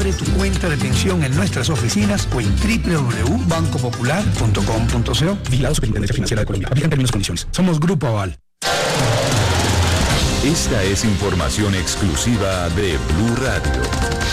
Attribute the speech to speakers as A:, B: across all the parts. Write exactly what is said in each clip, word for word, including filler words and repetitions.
A: Abre tu cuenta de pensión en nuestras oficinas o en doble u doble u doble u punto banco popular punto com punto co. Vigilado Superintendencia Financiera de Colombia. Aplican términos y condiciones. Somos Grupo Aval.
B: Esta es información exclusiva de Blue Radio.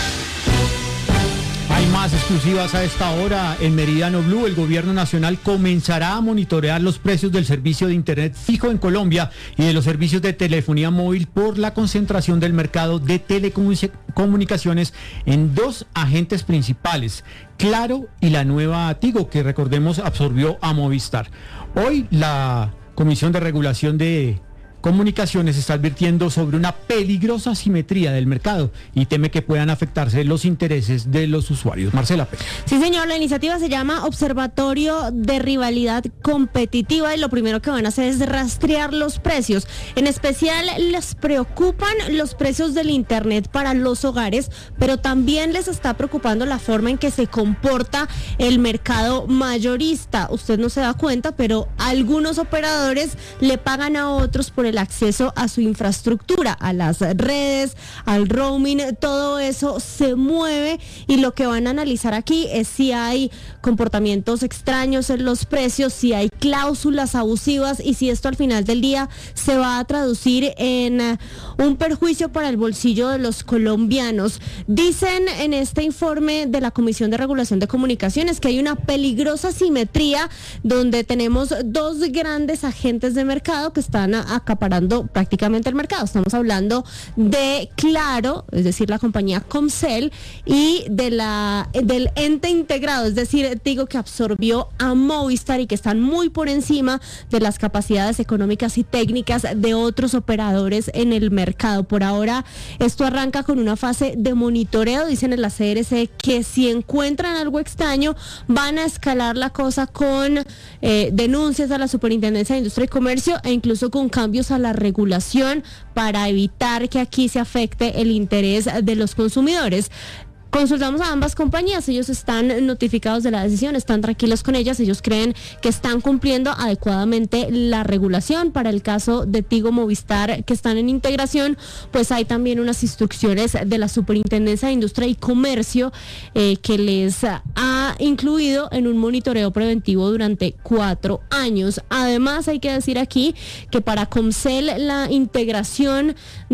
C: Hay más exclusivas a esta hora. En Meridiano Blue, el gobierno nacional comenzará a monitorear los precios del servicio de internet fijo en Colombia y de los servicios de telefonía móvil por la concentración del mercado de telecomunicaciones en dos agentes principales, Claro y la nueva Tigo, que recordemos absorbió a Movistar. Hoy la Comisión de Regulación de Comunicaciones está advirtiendo sobre una peligrosa asimetría del mercado y teme que puedan afectarse los intereses de los usuarios. Marcela Pérez.
D: Sí, señor, la iniciativa se llama Observatorio de Rivalidad Competitiva y lo primero que van a hacer es rastrear los precios. En especial les preocupan los precios del internet para los hogares, pero también les está preocupando la forma en que se comporta el mercado mayorista. Usted no se da cuenta, pero algunos operadores le pagan a otros por el acceso a su infraestructura, a las redes, al roaming, todo eso se mueve y lo que van a analizar aquí es si hay comportamientos extraños en los precios, si hay cláusulas abusivas y si esto al final del día se va a traducir en un perjuicio para el bolsillo de los colombianos. Dicen en este informe de la Comisión de Regulación de Comunicaciones que hay una peligrosa asimetría donde tenemos dos grandes agentes de mercado que están acaparando prácticamente el mercado. Estamos hablando de Claro, es decir, la compañía Comcel, y de la del ente integrado, es decir, Tigo, que absorbió a Movistar y que están muy por encima de las capacidades económicas y técnicas de otros operadores en el mercado. Por ahora, esto arranca con una fase de monitoreo. Dicen en la C R C que si encuentran algo extraño, van a escalar la cosa con eh, denuncias a la Superintendencia de Industria y Comercio e incluso con cambios a la regulación para evitar que aquí se afecte el interés de los consumidores. Consultamos a ambas compañías, ellos están notificados de la decisión, están tranquilos con ellas, ellos creen que están cumpliendo adecuadamente la regulación. Para el caso de Tigo Movistar, que están en integración, pues hay también unas instrucciones de la Superintendencia de Industria y Comercio eh, que les ha incluido en un monitoreo preventivo durante cuatro años. Además, hay que decir aquí que para Comcel la integración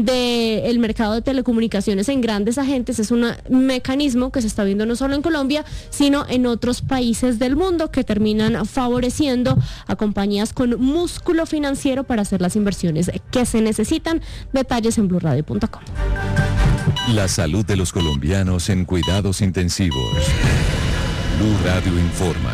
D: del mercado de telecomunicaciones en grandes agentes es una mecanismo que se está viendo no solo en Colombia, sino en otros países del mundo que terminan favoreciendo a compañías con músculo financiero para hacer las inversiones que se necesitan. Detalles en blue radio punto com.
B: La salud de los colombianos en cuidados intensivos. Blue Radio informa.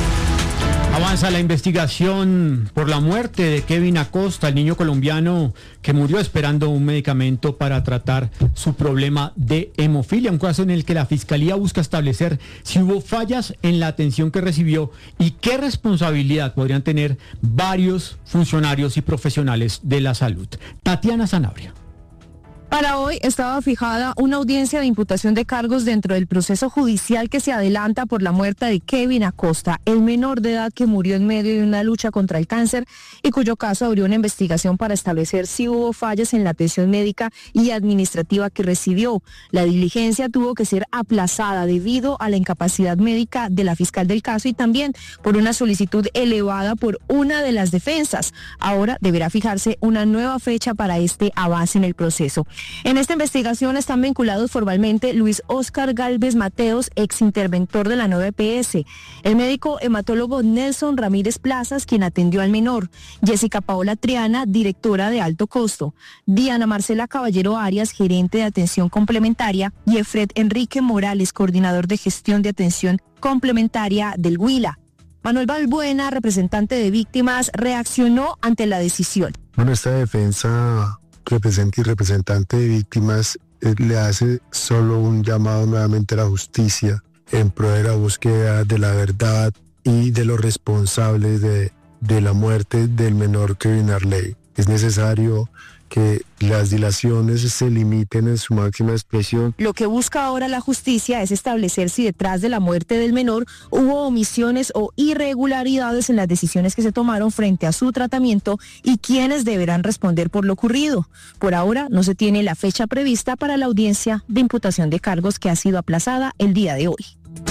C: Avanza la investigación por la muerte de Kevin Acosta, el niño colombiano que murió esperando un medicamento para tratar su problema de hemofilia, un caso en el que la Fiscalía busca establecer si hubo fallas en la atención que recibió y qué responsabilidad podrían tener varios funcionarios y profesionales de la salud. Tatiana Sanabria.
E: Para hoy estaba fijada una audiencia de imputación de cargos dentro del proceso judicial que se adelanta por la muerte de Kevin Acosta, el menor de edad que murió en medio de una lucha contra el cáncer y cuyo caso abrió una investigación para establecer si hubo fallas en la atención médica y administrativa que recibió. La diligencia tuvo que ser aplazada debido a la incapacidad médica de la fiscal del caso y también por una solicitud elevada por una de las defensas. Ahora deberá fijarse una nueva fecha para este avance en el proceso. En esta investigación están vinculados formalmente Luis Oscar Galvez Mateos, ex interventor de la nueva E P S, el médico hematólogo Nelson Ramírez Plazas, quien atendió al menor, Jessica Paola Triana, directora de alto costo, Diana Marcela Caballero Arias, gerente de atención complementaria, y Efred Enrique Morales, coordinador de gestión de atención complementaria del Huila. Manuel Balbuena, representante de víctimas, reaccionó ante la decisión.
F: Bueno, esta defensa representa y representante de víctimas eh, le hace solo un llamado nuevamente a la justicia en pro de la búsqueda de la verdad y de los responsables de, de la muerte del menor Kevin Arley. Es necesario que las dilaciones se limiten en su máxima expresión.
E: Lo que busca ahora la justicia es establecer si detrás de la muerte del menor hubo omisiones o irregularidades en las decisiones que se tomaron frente a su tratamiento y quiénes deberán responder por lo ocurrido. Por ahora no se tiene la fecha prevista para la audiencia de imputación de cargos que ha sido aplazada el día de hoy.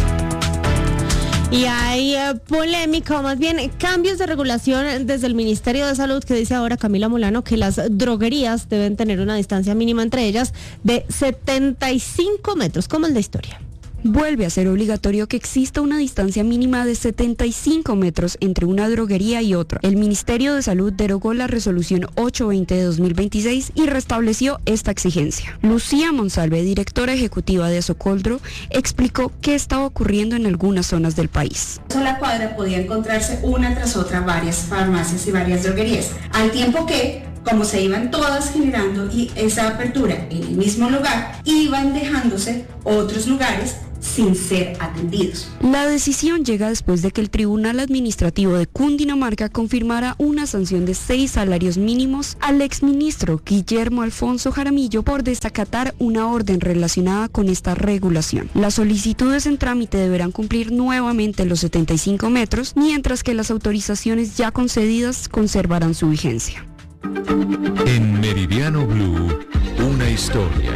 D: Y hay eh, polémica, o más bien cambios de regulación desde el Ministerio de Salud, que dice ahora Camila Molano que las droguerías deben tener una distancia mínima entre ellas de setenta y cinco metros. ¿Cómo es la historia?
G: Vuelve a ser obligatorio que exista una distancia mínima de setenta y cinco metros entre una droguería y otra. El Ministerio de Salud derogó la resolución ochocientos veinte de dos mil veintiséis y restableció esta exigencia. Lucía Monsalve, directora ejecutiva de Socoldro, explicó qué estaba ocurriendo en algunas zonas del país.
H: En la cuadra podía encontrarse una tras otra varias farmacias y varias droguerías, al tiempo que, como se iban todas generando y esa apertura en el mismo lugar, iban dejándose otros lugares sin ser atendidos.
G: La decisión llega después de que el Tribunal Administrativo de Cundinamarca confirmara una sanción de seis salarios mínimos al exministro Guillermo Alfonso Jaramillo por desacatar una orden relacionada con esta regulación. Las solicitudes en trámite deberán cumplir nuevamente los setenta y cinco metros, mientras que las autorizaciones ya concedidas conservarán su vigencia.
B: En Meridiano Blue, una historia.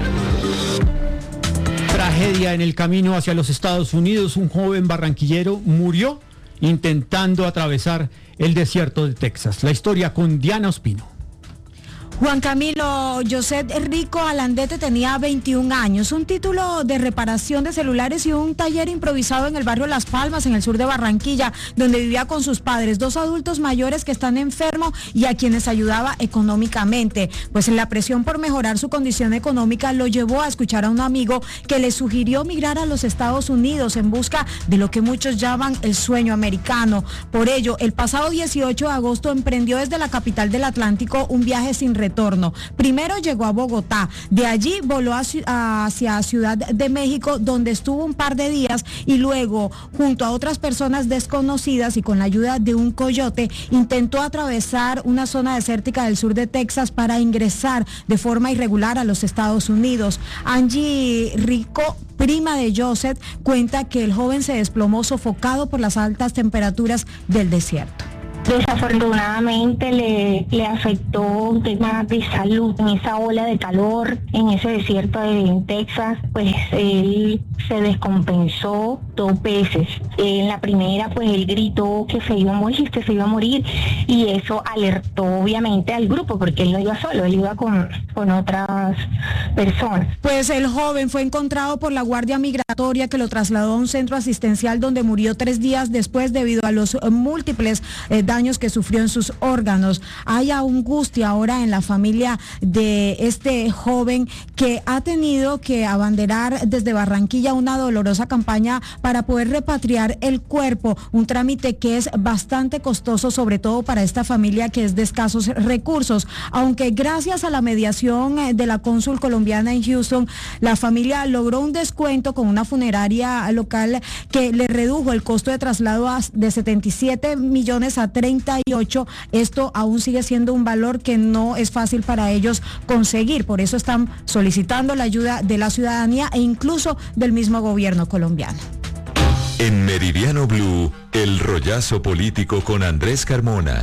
C: Tragedia en el camino hacia los Estados Unidos. Un joven barranquillero murió intentando atravesar el desierto de Texas. La historia con Diana Ospino.
I: Juan Camilo José Rico Alandete tenía veintiún años, un título de reparación de celulares y un taller improvisado en el barrio Las Palmas, en el sur de Barranquilla, donde vivía con sus padres, dos adultos mayores que están enfermos y a quienes ayudaba económicamente. Pues la presión por mejorar su condición económica lo llevó a escuchar a un amigo que le sugirió migrar a los Estados Unidos en busca de lo que muchos llaman el sueño americano. Por ello, el pasado dieciocho de agosto emprendió desde la capital del Atlántico un viaje sin retorno. Retorno. Primero llegó a Bogotá, de allí voló hacia Ciudad de México, donde estuvo un par de días y luego, junto a otras personas desconocidas y con la ayuda de un coyote, intentó atravesar una zona desértica del sur de Texas para ingresar de forma irregular a los Estados Unidos. Angie Rico, prima de Joseph, cuenta que el joven se desplomó sofocado por las altas temperaturas del desierto.
J: Desafortunadamente le, le afectó un tema de salud en esa ola de calor, en ese desierto de Texas, pues él se descompensó dos veces. En la primera, pues él gritó que se iba a morir, que se iba a morir, y eso alertó obviamente al grupo, porque él no iba solo, él iba con, con otras personas.
I: Pues el joven fue encontrado por la Guardia Migratoria, que lo trasladó a un centro asistencial donde murió tres días después debido a los múltiples eh, daños que sufrió en sus órganos. Hay angustia ahora en la familia de este joven que ha tenido que abanderar desde Barranquilla una dolorosa campaña para poder repatriar el cuerpo, un trámite que es bastante costoso, sobre todo para esta familia que es de escasos recursos, aunque gracias a la mediación de la cónsul colombiana en Houston, la familia logró un descuento con una funeraria local que le redujo el costo de traslado de setenta y siete millones a treinta y ocho. Esto aún sigue siendo un valor que no es fácil para ellos conseguir, por eso están solicitando la ayuda de la ciudadanía e incluso del mismo gobierno colombiano.
B: En Meridiano Blue, el rollazo político con Andrés Carmona.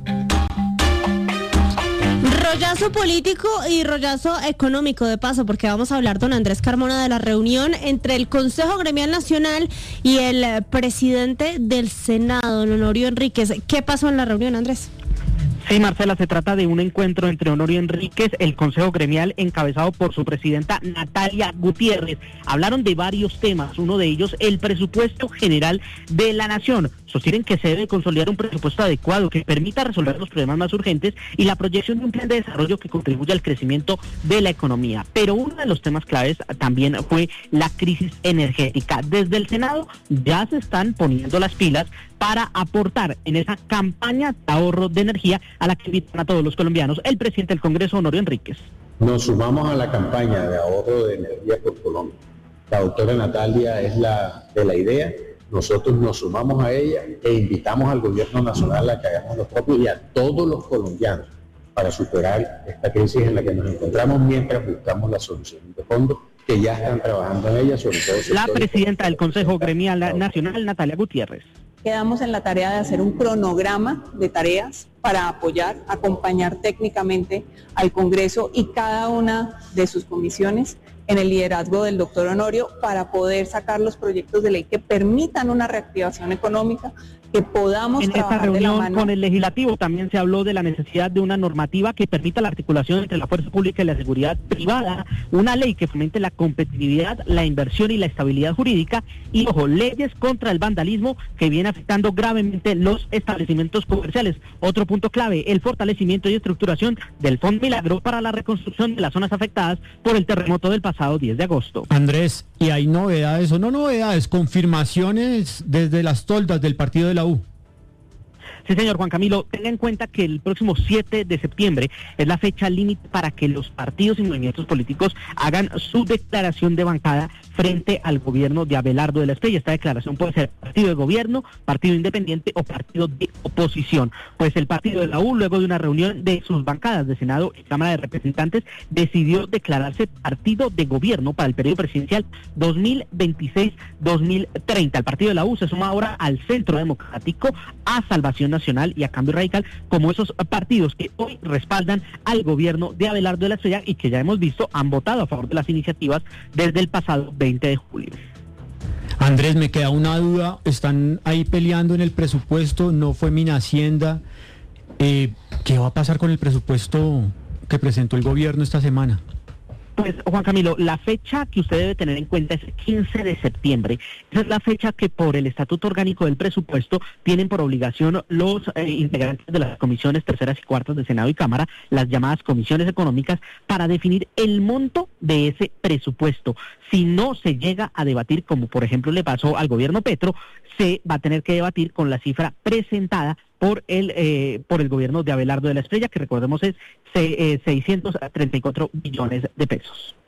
D: Rollazo político y rollazo económico de paso, porque vamos a hablar, don Andrés Carmona, de la reunión entre el Consejo Gremial Nacional y el presidente del Senado, don Honorio Enríquez. ¿Qué pasó en la reunión, Andrés?
K: Sí, Marcela, se trata de un encuentro entre Honorio Enríquez, el Consejo Gremial encabezado por su presidenta Natalia Gutiérrez. Hablaron de varios temas, uno de ellos el presupuesto general de la nación. Sostienen que se debe consolidar un presupuesto adecuado que permita resolver los problemas más urgentes y la proyección de un plan de desarrollo que contribuya al crecimiento de la economía. Pero uno de los temas claves también fue la crisis energética. Desde el Senado ya se están poniendo las pilas para aportar en esa campaña de ahorro de energía a la que invitan a todos los colombianos. El presidente del Congreso, Honorio Enríquez.
L: Nos sumamos a la campaña de ahorro de energía por Colombia. La doctora Natalia es la de la idea. Nosotros nos sumamos a ella e invitamos al gobierno nacional a que hagamos lo propio y a todos los colombianos para superar esta crisis en la que nos encontramos mientras buscamos la solución de fondo, que ya están trabajando en ella, sobre todo...
K: La presidenta del Consejo Gremial Nacional, Natalia Gutiérrez.
M: Quedamos en la tarea de hacer un cronograma de tareas para apoyar, acompañar técnicamente al Congreso y cada una de sus comisiones en el liderazgo del doctor Honorio para poder sacar los proyectos de ley que permitan una reactivación económica, que podamos
K: en
M: trabajar
K: esta reunión
M: de la mano.
K: Con el legislativo también se habló de la necesidad de una normativa que permita la articulación entre la fuerza pública y la seguridad privada, una ley que fomente la competitividad, la inversión y la estabilidad jurídica y, ojo, leyes contra el vandalismo que viene afectando gravemente los establecimientos comerciales. Otro punto clave, el fortalecimiento y estructuración del Fondo Milagro para la reconstrucción de las zonas afectadas por el terremoto del pasado diez de agosto.
C: Andrés, y hay novedades, o no novedades, confirmaciones desde las toldas del partido de la U.
K: Sí, señor Juan Camilo, tenga en cuenta que el próximo siete de septiembre es la fecha límite para que los partidos y movimientos políticos hagan su declaración de bancada frente al gobierno de Abelardo de la Espriella. Esta declaración puede ser partido de gobierno, partido independiente o partido de oposición. Pues el partido de la U, luego de una reunión de sus bancadas de Senado y Cámara de Representantes, decidió declararse partido de gobierno para el periodo presidencial dos mil veintiséis dos mil treinta. El partido de la U se suma ahora al Centro Democrático, a Salvación Nacional y a Cambio Radical como esos partidos que hoy respaldan al gobierno de Abelardo de la Espriella y que ya hemos visto han votado a favor de las iniciativas desde el pasado veinte de julio.
C: Andrés, me queda una duda, están ahí peleando en el presupuesto, no fue Minhacienda, eh, ¿qué va a pasar con el presupuesto que presentó el gobierno esta semana?
K: Pues, Juan Camilo, la fecha que usted debe tener en cuenta es el quince de septiembre. Esa es la fecha que por el Estatuto Orgánico del Presupuesto tienen por obligación los eh, integrantes de las comisiones terceras y cuartas de Senado y Cámara, las llamadas comisiones económicas, para definir el monto de ese presupuesto. Si no se llega a debatir, como por ejemplo le pasó al gobierno Petro, se va a tener que debatir con la cifra presentada por el eh, por el gobierno de Abelardo de la Espriella, que recordemos es eh, seiscientos treinta y cuatro billones de pesos.